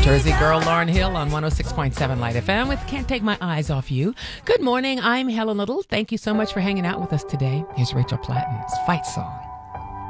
Jersey girl Lauryn Hill on 106.7 Light FM with Can't Take My Eyes Off You. Good morning. I'm Helen Little. Thank you so much for hanging out with us today. Here's Rachel Platten's Fight Song.